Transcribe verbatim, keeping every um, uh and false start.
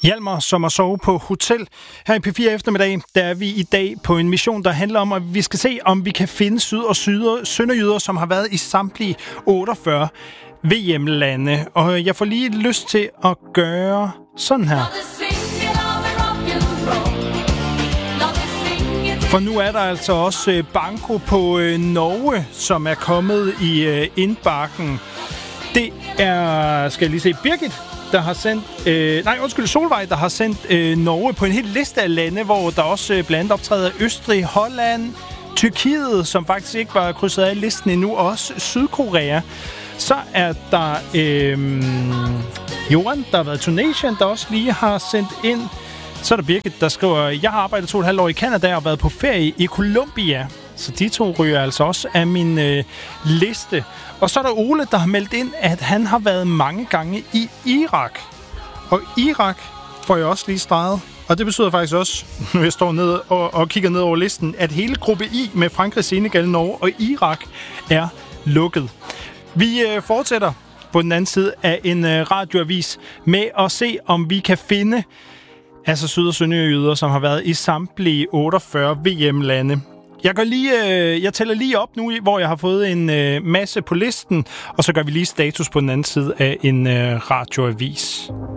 Hjalmar som at sove på hotel. Her i P fire eftermiddag, der er vi i dag på en mission, der handler om, at vi skal se, om vi kan finde syd- og syder, sønderjyder, som har været i samtlige otteogfyrre V M-lande. Og jeg får lige lyst til at gøre sådan her. For nu er der altså også banko på Norge, som er kommet i indbakken. Det er, skal jeg lige se, Birgit, der har sendt, øh, nej undskyld, Solvej, der har sendt øh, Norge på en hel liste af lande, hvor der også øh, blandt andet optræder Østrig, Holland, Tyrkiet, som faktisk ikke var krydset af listen endnu, og også Sydkorea. Så er der øh, Johan, der har været i Tunesien, der også lige har sendt ind. Så er der Birgit, der skriver, jeg har arbejdet to og et halvt år i Canada og været på ferie i Colombia. Så de to ryger altså også af min øh, liste. Og så er der Ole, der har meldt ind, at han har været mange gange i Irak. Og Irak får jeg også lige streget. Og det betyder faktisk også, når jeg står ned og, og kigger ned over listen, at hele gruppe I med Frankrig, Senegal, Norge og Irak er lukket. Vi øh, fortsætter på den anden side af en øh, radioavis med at se, om vi kan finde altså syd- og sønderjyder, som har været i samtlige otteogfyrre V M-lande. Jeg, gør lige, øh, jeg tæller lige op nu, hvor jeg har fået en øh, masse på listen, og så gør vi lige status på den anden side af en øh, radioavis.